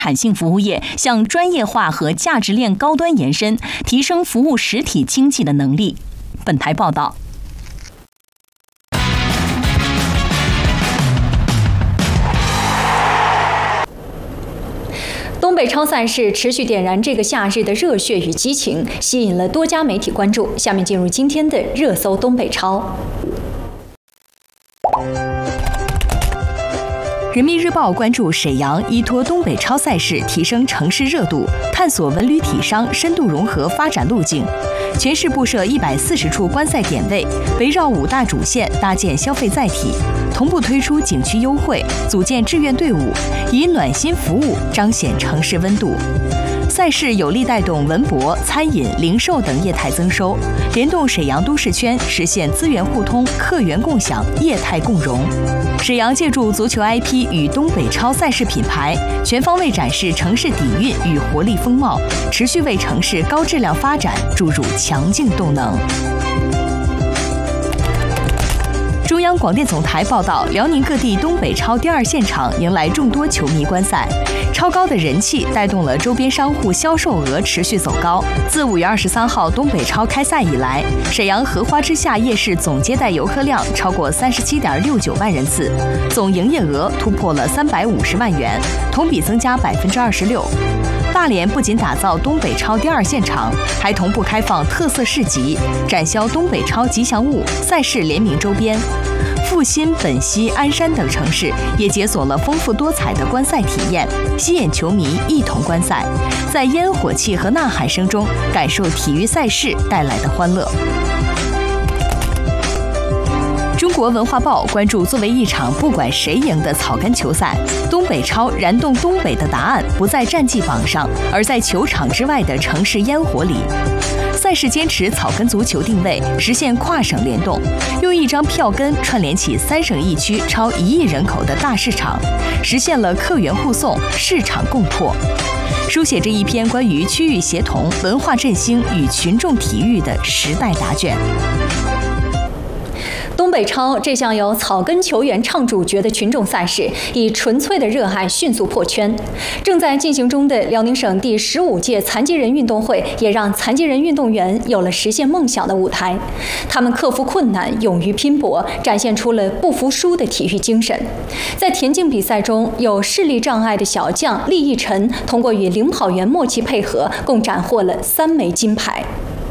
产性服务业向专业化和价值链高端延伸，提升服务实体经济的能力。本台报道。东北超赛事持续点燃这个夏日的热血与激情，吸引了多家媒体关注。下面进入今天的热搜东北超。人民日报关注沈阳依托东北超赛事提升城市热度，探索文旅体商深度融合发展路径。全市布设140处观赛点位，围绕5大主线搭建消费载体，同步推出景区优惠，组建志愿队伍，以暖心服务彰显城市温度。赛事有力带动文博、餐饮、零售等业态增收，联动沈阳都市圈实现资源互通、客源共享、业态共融。沈阳借助足球 IP 与东北超赛事品牌，全方位展示城市底蕴与活力风貌，持续为城市高质量发展注入强劲动能。中央广电总台报道，辽宁各地东北超第2现场迎来众多球迷观赛，超高的人气带动了周边商户销售额持续走高。自5月23号东北超开赛以来，沈阳荷花之夏夜市总接待游客量超过37.69万人次，总营业额突破了350万元，同比增加26%。大连不仅打造东北超第2现场，还同步开放特色市集，展销东北超吉祥物、赛事联名周边。阜新、本溪、鞍山等城市也解锁了丰富多彩的观赛体验，吸引球迷一同观赛，在烟火气和呐喊声中感受体育赛事带来的欢乐。中国文化报关注作为一场不管谁赢的草根球赛，东北超燃动东北的答案不在战绩榜上，而在球场之外的城市烟火里。赛事坚持草根足球定位，实现跨省联动，用一张票根串联起3省1区超1亿人口的大市场，实现了客源互送、市场共拓，书写着一篇关于区域协同、文化振兴与群众体育的时代答卷。东北超这项由草根球员唱主角的群众赛事，以纯粹的热爱迅速破圈。正在进行中的辽宁省第15届残疾人运动会，也让残疾人运动员有了实现梦想的舞台。他们克服困难，勇于拼搏，展现出了不服输的体育精神。在田径比赛中，有视力障碍的小将厉逸晨通过与领跑员默契配合，共斩获了3枚金牌。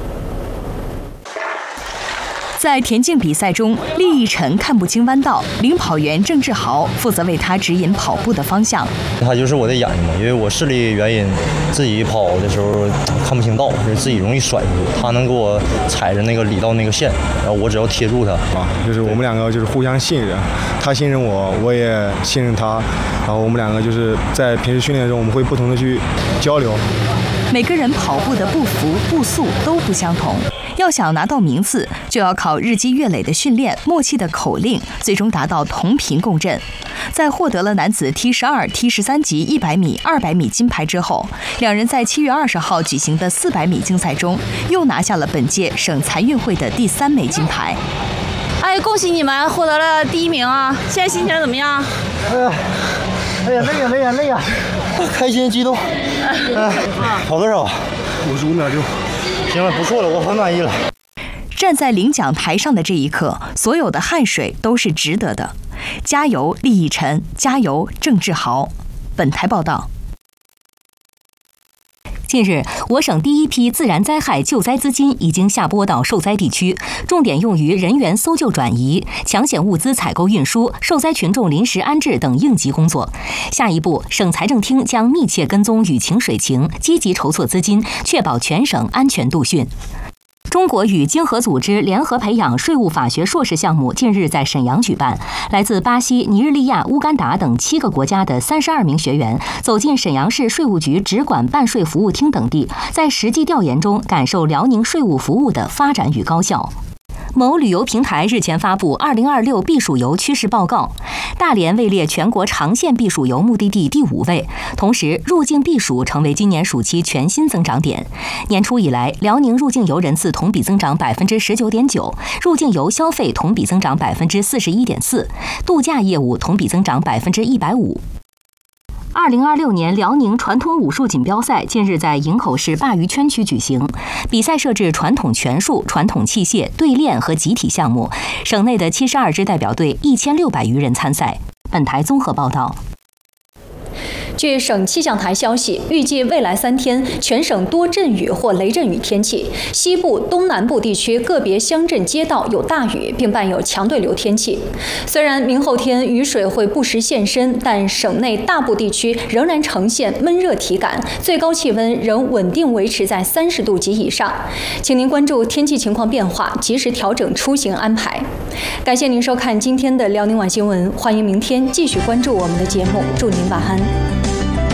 在田径比赛中，厉逸晨看不清弯道，领跑员郑志豪负责为他指引跑步的方向。 他就是我的眼睛嘛，因为我视力原因，自己跑的时候看不清道，就是自己容易甩出去。他能给我踩着那个里道那个线，然后我只要贴住他就是我们2个就是互相信任，他信任我，我也信任他，然后我们2个就是在平时训练中，我们会不同的去交流。 每个人跑步的步幅、步速都不相同，要想拿到名次，就要靠日积月累的训练、默契的口令，最终达到同频共振。在获得了男子 T12、T13级100米、200米金牌之后，2人在7月20号举行的400米竞赛中，又拿下了本届省残运会的第3枚金牌。 哎，恭喜你们获得了第1名啊！现在心情怎么样？ 哎呀，累呀！开心激动。跑多少 ？55.6。 行了，不错了，我很满意了。 站在领奖台上的这一刻，所有的汗水都是值得的。加油，厉逸晨！加油，郑志豪！本台报道。近日，我省第1批自然灾害救灾资金已经下拨到受灾地区，重点用于人员搜救转移、抢险物资采购运输、受灾群众临时安置等应急工作。下一步，省财政厅将密切跟踪雨情水情，积极筹措资金，确保全省安全度汛。中国与经合组织联合培养税务法学硕士项目近日在沈阳举办，来自巴西、尼日利亚、乌干达等7个国家的32名学员走进沈阳市税务局直管办税服务厅等地，在实际调研中感受辽宁税务服务的发展与高效。某旅游平台日前发布2026避暑游趋势报告，大连位列全国长线避暑游目的地第5位，同时入境避暑成为今年暑期全新增长点。年初以来，辽宁入境游人次同比增长19.9%，入境游消费同比增长41.4%，度假业务同比增长150%。 2026年辽宁传统武术锦标赛近日在营口市鲅鱼圈区举行，比赛设置传统拳术、传统器械、对练和集体项目，省内的72支代表队1600余人参赛。本台综合报道。 据省气象台消息，预计未来3天全省多阵雨或雷阵雨天气，西部、东南部地区个别乡镇街道有大雨，并伴有强对流天气。虽然明后天雨水会不时现身，但省内大部地区仍然呈现闷热体感，最高气温仍稳定维持在30度及以上。请您关注天气情况变化，及时调整出行安排。感谢您收看今天的辽宁晚新闻，欢迎明天继续关注我们的节目，祝您晚安。